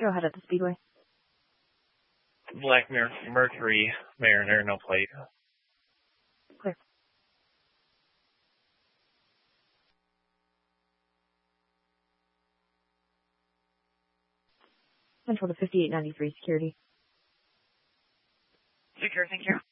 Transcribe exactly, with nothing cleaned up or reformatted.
Arrowhead at the Speedway. Black Mer- Mercury Mariner, no plate. Clear. Central to fifty-eight ninety-three, security. Secure, thank you.